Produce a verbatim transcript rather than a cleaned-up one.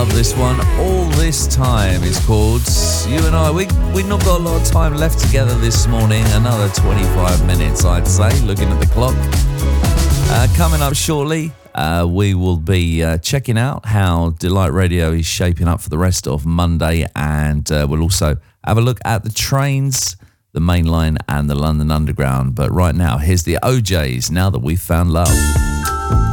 love this one. All This Time is called. You and I, we, we've not got a lot of time left together this morning. Another twenty-five minutes, I'd say, looking at the clock. Uh, coming up shortly, uh, we will be uh, checking out how Delight Radio is shaping up for the rest of Monday, and uh, we'll also have a look at the trains, the Main Line and the London Underground. But right now, here's the O Js, Now That We've Found Love.